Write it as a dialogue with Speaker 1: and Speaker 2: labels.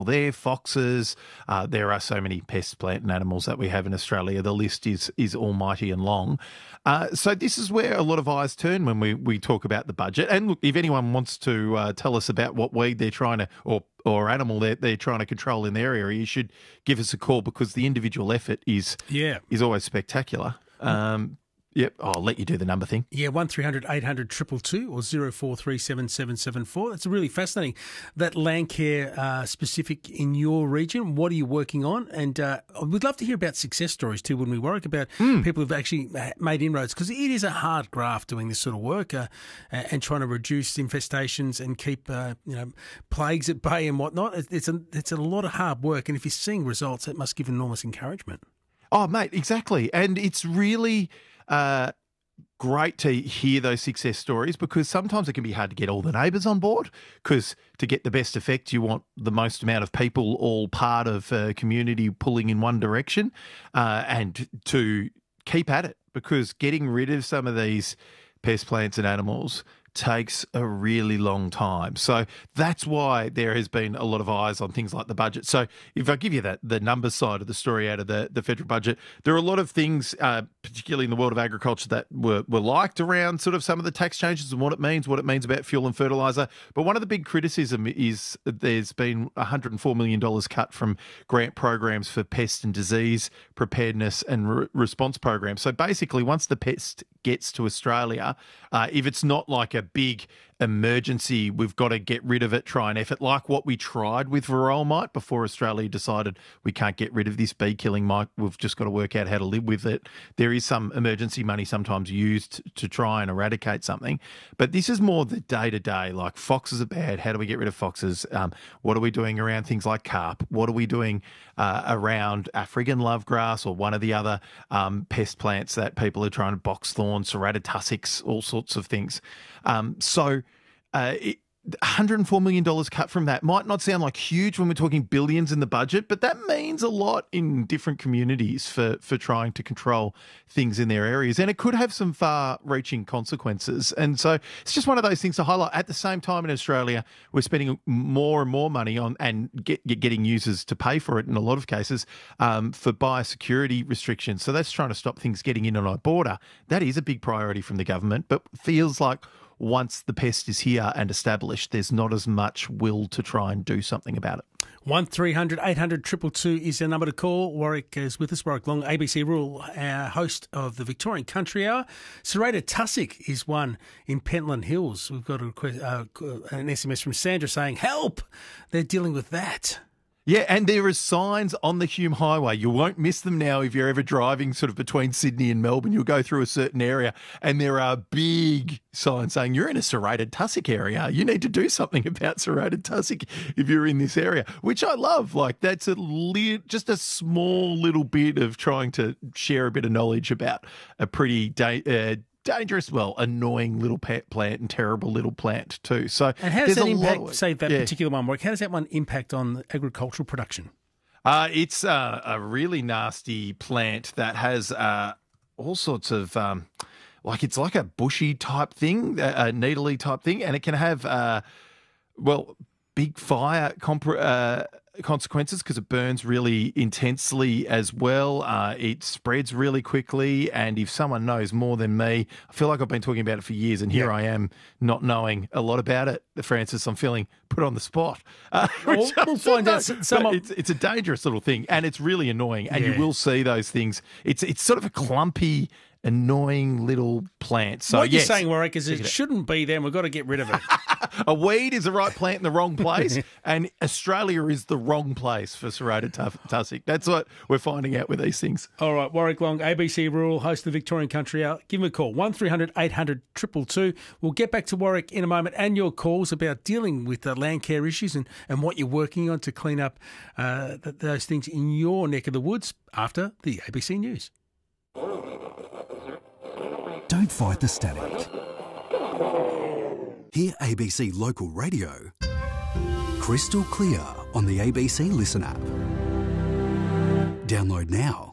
Speaker 1: there, foxes. There are so many pests, plant and animals that we have in Australia. The list is almighty and long. So this is where a lot of eyes turn when we talk about the budget. And look, if anyone wants to tell us about what weed they're trying to, or animal they're trying to control in their area, you should give us a call, because the individual effort is always spectacular. Yep, I'll let you do the number thing.
Speaker 2: Yeah, 1300 800 222 or 0437 774. That's really fascinating. That Landcare specific in your region, what are you working on? And we'd love to hear about success stories too, wouldn't we, Warwick, about people who've actually made inroads, because it is a hard graft doing this sort of work and trying to reduce infestations and keep plagues at bay and whatnot. It's a lot of hard work, and if you're seeing results, it must give enormous encouragement.
Speaker 1: Oh, mate, exactly. And it's really great to hear those success stories, because sometimes it can be hard to get all the neighbours on board, because to get the best effect, you want the most amount of people all part of a community pulling in one direction, and to keep at it, because getting rid of some of these pest, plants and animals takes a really long time. So that's why there has been a lot of eyes on things like the budget. So if I give you the numbers side of the story out of the federal budget, there are a lot of things, particularly in the world of agriculture, that were liked around sort of some of the tax changes and what it means about fuel and fertiliser. But one of the big criticism is there's been $104 million cut from grant programs for pest and disease preparedness and response programs. So basically, once the pest gets to Australia, if it's not like a big emergency, we've got to get rid of it, try and effort, like what we tried with varroa mite before Australia decided we can't get rid of this bee killing mite, we've just got to work out how to live with it. There is some emergency money sometimes used to try and eradicate something, but this is more the day-to-day, like foxes are bad, how do we get rid of foxes? What are we doing around things like carp? What are we doing around African lovegrass or one of the other pest plants that people are trying to box thorn, serrated tussocks, all sorts of things. $104 million cut from that might not sound like huge when we're talking billions in the budget, but that means a lot in different communities for trying to control things in their areas. And it could have some far-reaching consequences. And so it's just one of those things to highlight. At the same time, in Australia, we're spending more and more money on and getting users to pay for it in a lot of cases for biosecurity restrictions. So that's trying to stop things getting in on our border. That is a big priority from the government, but feels like once the pest is here and established, there's not as much will to try and do something about it.
Speaker 2: 1300 800 222 is the number to call. Warwick is with us. Warwick Long, ABC Rural, host of the Victorian Country Hour. Serrated tussock is one in Pentland Hills. We've got an SMS from Sandra saying, help! They're dealing with that.
Speaker 1: Yeah, and there are signs on the Hume Highway. You won't miss them now if you're ever driving sort of between Sydney and Melbourne. You'll go through a certain area and there are big signs saying you're in a serrated tussock area. You need to do something about serrated tussock if you're in this area, which I love. Like that's just a small little bit of trying to share a bit of knowledge about a pretty dangerous, annoying little plant and terrible little plant too. So,
Speaker 2: and how does that impact, say that particular one, Warwick, how does that one impact on agricultural production?
Speaker 1: It's a really nasty plant that has all sorts of, it's like a bushy type thing, a needly type thing, and it can have, big fire consequences because it burns really intensely as well. It spreads really quickly, and if someone knows more than me, I feel like I've been talking about it for years, and here I am not knowing a lot about it, Francis. I'm feeling put on the spot.
Speaker 2: We'll find out.
Speaker 1: It's a dangerous little thing, and it's really annoying, and you will see those things. It's sort of a clumpy, annoying little plant. So
Speaker 2: what you're saying, Warwick, is it shouldn't be there and we've got to get rid of it.
Speaker 1: A weed is the right plant in the wrong place, and Australia is the wrong place for serrated tussock. That's what we're finding out with these things.
Speaker 2: All right, Warwick Long, ABC Rural, host of the Victorian Country Hour. Give him a call, 1300 800 222. We'll get back to Warwick in a moment and your calls about dealing with the land care issues and what you're working on to clean up those things in your neck of the woods after the ABC News.
Speaker 3: Don't fight the static. Hear ABC Local Radio crystal clear on the ABC Listen app. Download now.